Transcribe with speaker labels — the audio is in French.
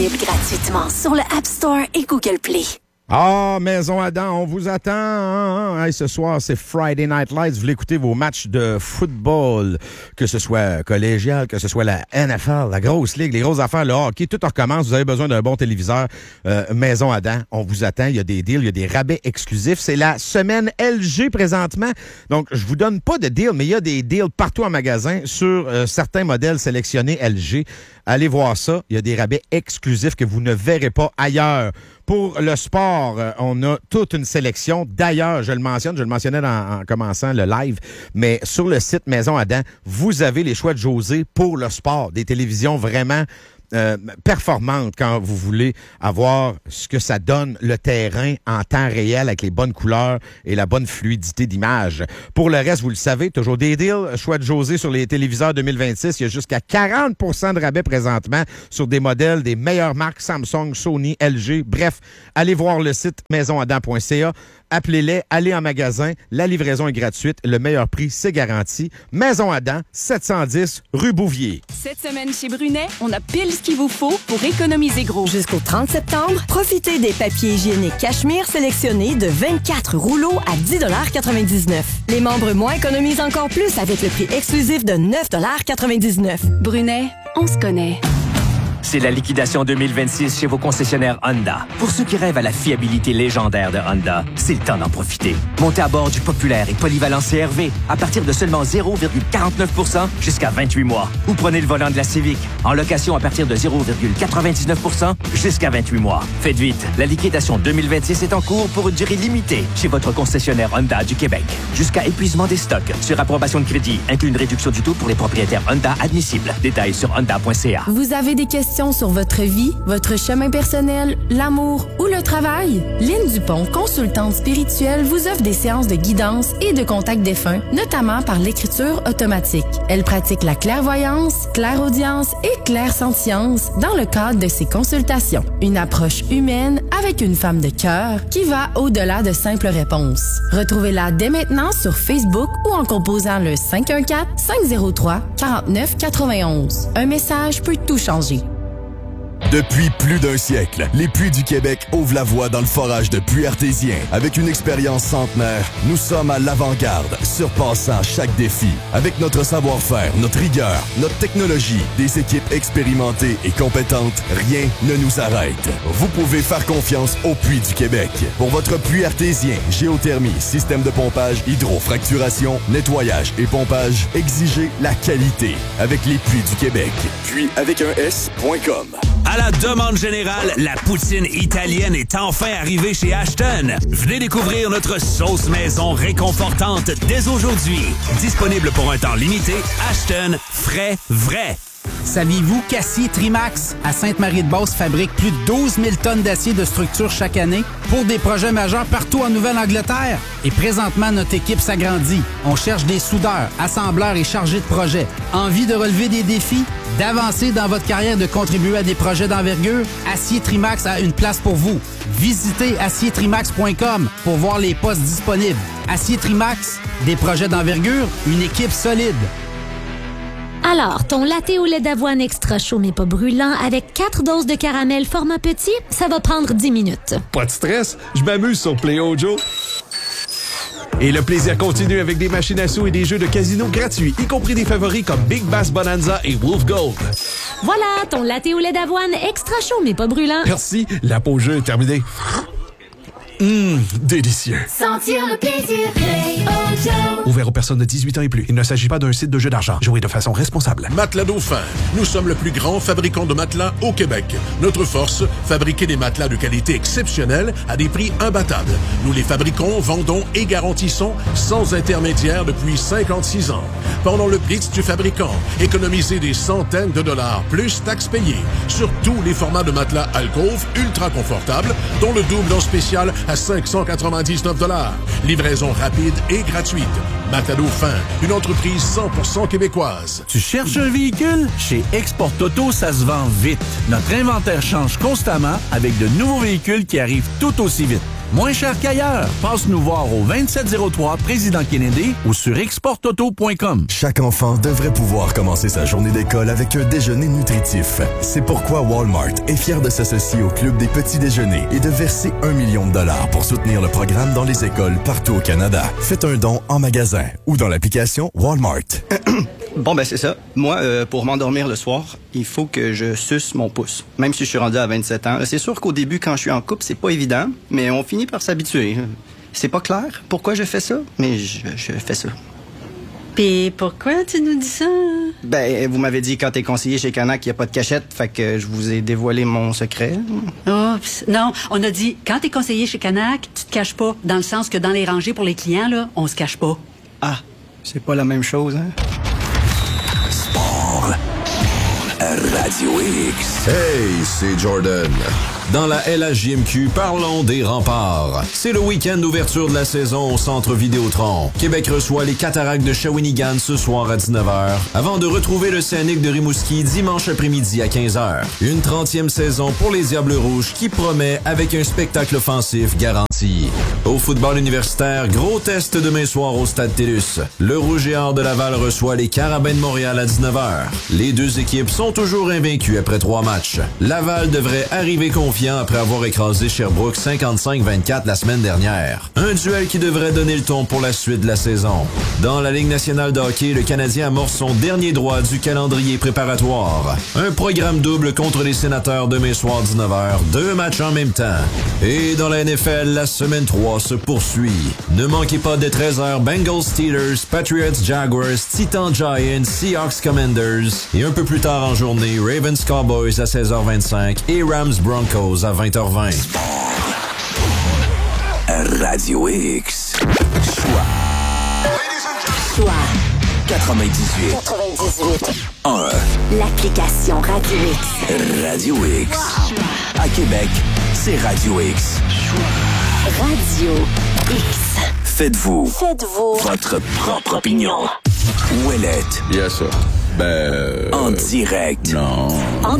Speaker 1: Gratuitement sur le App Store et Google Play.
Speaker 2: Ah, Maison Adam, on vous attend. Hey, ce soir, c'est Friday Night Lights. Vous voulez écouter vos matchs de football, que ce soit collégial, que ce soit la NFL, la grosse ligue, les grosses affaires, le hockey, tout recommence. Vous avez besoin d'un bon téléviseur. Maison Adam, on vous attend. Il y a des deals, il y a des rabais exclusifs. C'est la semaine LG présentement. Donc, je vous donne pas de deal, mais il y a des deals partout en magasin sur certains modèles sélectionnés LG. Allez voir ça. Il y a des rabais exclusifs que vous ne verrez pas ailleurs. Pour le sport, on a toute une sélection. D'ailleurs, je le mentionnais en commençant le live, mais sur le site Maison Adam, vous avez les choix de José pour le sport. Des télévisions vraiment performantes quand vous voulez avoir ce que ça donne le terrain en temps réel avec les bonnes couleurs et la bonne fluidité d'image. Pour le reste, vous le savez, toujours des deals. Choix de José sur les téléviseurs 2026. Il y a jusqu'à 40% de rabais présentement sur des modèles des meilleures marques Samsung, Sony, LG. Bref, allez voir le site maisonadam.ca. Appelez-les, allez en magasin. La livraison est gratuite. Le meilleur prix, c'est garanti. Maison Adam, 710 rue Bouvier.
Speaker 3: Cette semaine chez Brunet, on a pile ce qu'il vous faut pour économiser gros.
Speaker 4: Jusqu'au 30 septembre, profitez des papiers hygiéniques Cachemire sélectionnés de 24 rouleaux à 10,99 $. Les membres moins économisent encore plus avec le prix exclusif de 9,99 $.
Speaker 3: Brunet, on se connaît.
Speaker 5: C'est la liquidation 2026 chez vos concessionnaires Honda. Pour ceux qui rêvent à la fiabilité légendaire de Honda, c'est le temps d'en profiter. Montez à bord du populaire et polyvalent CR-V à partir de seulement 0,49% jusqu'à 28 mois. Ou prenez le volant de la Civic en location à partir de 0,99% jusqu'à 28 mois. Faites vite, la liquidation 2026 est en cours pour une durée limitée chez votre concessionnaire Honda du Québec. Jusqu'à épuisement des stocks. Sur approbation de crédit, inclut une réduction du taux pour les propriétaires Honda admissibles. Détails sur honda.ca.
Speaker 6: Vous avez des questions sur votre vie, votre chemin personnel, l'amour ou le travail? Lynne Dupont, consultante spirituelle, vous offre des séances de guidance et de contact défunt, notamment par l'écriture automatique. Elle pratique la clairvoyance, clairaudience et clairsentience dans le cadre de ses consultations. Une approche humaine avec une femme de cœur qui va au-delà de simples réponses. Retrouvez-la dès maintenant sur Facebook ou en composant le 514-503-4991. Un message peut tout changer.
Speaker 7: Depuis plus d'un siècle, les Puits du Québec ouvrent la voie dans le forage de puits artésiens. Avec une expérience centenaire, nous sommes à l'avant-garde, surpassant chaque défi. Avec notre savoir-faire, notre rigueur, notre technologie, des équipes expérimentées et compétentes, rien ne nous arrête. Vous pouvez faire confiance aux Puits du Québec. Pour votre puits artésien, géothermie, système de pompage, hydrofracturation, nettoyage et pompage, exigez la qualité avec les Puits du Québec. Puis avec un S.com.
Speaker 8: À la demande générale, la poutine italienne est enfin arrivée chez Ashton. Venez découvrir notre sauce maison réconfortante dès aujourd'hui. Disponible pour un temps limité, Ashton, frais, vrai.
Speaker 9: Saviez-vous qu'Acier Trimax à Sainte-Marie-de-Beauce fabrique plus de 12 000 tonnes d'acier de structure chaque année pour des projets majeurs partout en Nouvelle-Angleterre? Et présentement, notre équipe s'agrandit. On cherche des soudeurs, assembleurs et chargés de projet. Envie de relever des défis? D'avancer dans votre carrière, de contribuer à des projets d'envergure? Acier Trimax a une place pour vous. Visitez aciertrimax.com pour voir les postes disponibles. Acier Trimax, des projets d'envergure, une équipe solide.
Speaker 10: Alors, ton latte au lait d'avoine extra chaud mais pas brûlant avec 4 doses de caramel format petit, ça va prendre 10 minutes.
Speaker 11: Pas de stress, je m'amuse sur PlayOjo. Et le plaisir continue avec des machines à sous et des jeux de casino gratuits, y compris des favoris comme Big Bass Bonanza et Wolf Gold.
Speaker 10: Voilà, ton latte au lait d'avoine extra chaud mais pas brûlant.
Speaker 11: Merci, la pause jeu est terminée. Délicieux.
Speaker 12: Sentir le plaisir PlayOjo.
Speaker 11: Ouvert aux personnes de 18 ans et plus. Il ne s'agit pas d'un site de jeu d'argent. Jouez de façon responsable.
Speaker 13: Matelas Dauphin. Nous sommes le plus grand fabricant de matelas au Québec. Notre force, fabriquer des matelas de qualité exceptionnelle à des prix imbattables. Nous les fabriquons, vendons et garantissons sans intermédiaire depuis 56 ans. Pendant le Blitz du fabricant, économisez des centaines de dollars plus taxes payées sur tous les formats de matelas alcôve ultra confortables, dont le double en spécial à 599 $. Livraison rapide et gratuite. Matelas Dauphin, une entreprise 100% québécoise.
Speaker 14: Tu cherches un véhicule? Chez Export Auto, ça se vend vite. Notre inventaire change constamment avec de nouveaux véhicules qui arrivent tout aussi vite. Moins cher qu'ailleurs. Passe nous voir au 2703 Président Kennedy ou sur exportauto.com.
Speaker 7: Chaque enfant devrait pouvoir commencer sa journée d'école avec un déjeuner nutritif. C'est pourquoi Walmart est fier de s'associer au Club des petits déjeuners et de verser $1 million pour soutenir le programme dans les écoles partout au Canada. Faites un don en magasin ou dans l'application Walmart.
Speaker 15: Bon, ben c'est ça. Moi, pour m'endormir le soir, il faut que je suce mon pouce. Même si je suis rendu à 27 ans. C'est sûr qu'au début, quand je suis en couple, c'est pas évident, mais on finit par s'habituer. C'est pas clair pourquoi je fais ça, mais je fais ça.
Speaker 16: Puis pourquoi tu nous dis ça?
Speaker 15: Ben, vous m'avez dit quand t'es conseiller chez Canac, il n'y a pas de cachette, fait que je vous ai dévoilé mon secret.
Speaker 16: Oups. Non, on a dit, quand t'es conseiller chez Canac, tu te caches pas. Dans le sens que dans les rangées pour les clients, là, on se cache pas.
Speaker 15: Ah, c'est pas la même chose, hein?
Speaker 8: Sport. Radio X.
Speaker 11: Hey, c'est Jordan. Dans la LHJMQ, parlons des remparts. C'est le week-end d'ouverture de la saison au Centre Vidéotron. Québec reçoit les Cataractes de Shawinigan ce soir à 19h, avant de retrouver l'Océanique de Rimouski dimanche après-midi à 15h. Une 30e saison pour les Diables Rouges qui promet avec un spectacle offensif garanti. Au football universitaire, gros test demain soir au Stade TELUS. Le Rouge et Or de Laval reçoit les Carabins de Montréal à 19h. Les deux équipes sont toujours invaincues après 3 matchs. Laval devrait arriver confiant après avoir écrasé Sherbrooke 55-24 la semaine dernière. Un duel qui devrait donner le ton pour la suite de la saison. Dans la Ligue nationale de hockey, le Canadien amorce son dernier droit du calendrier préparatoire. Un programme double contre les Sénateurs demain soir 19h, 2 matchs en même temps. Et dans la NFL, la semaine 3 se poursuit. Ne manquez pas dès 13h Bengals Steelers, Patriots Jaguars, Titans Giants, Seahawks Commanders et un peu plus tard en journée, Ravens Cowboys à 16h25 et Rams Broncos à 20h20.
Speaker 8: Radio X.
Speaker 1: Choix
Speaker 8: 98. 1.
Speaker 1: L'application Radio X.
Speaker 8: Radio X. À Québec, c'est Radio X.
Speaker 1: Radio X.
Speaker 8: Faites-vous
Speaker 1: votre
Speaker 8: propre opinion. Ouellette.
Speaker 17: Yes, sir. Ben...
Speaker 8: En direct.
Speaker 17: Non.
Speaker 1: En